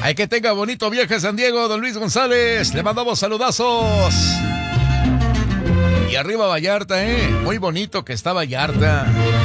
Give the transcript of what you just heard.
Hay que tenga bonito viaje a San Diego, don Luis González. Le mandamos saludazos. Y arriba Vallarta, muy bonito que está Vallarta.